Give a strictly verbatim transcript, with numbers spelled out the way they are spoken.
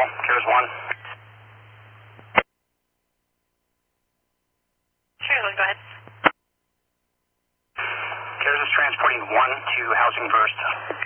control, CARES one. Sure, go ahead. CARES is transporting one to Housing First.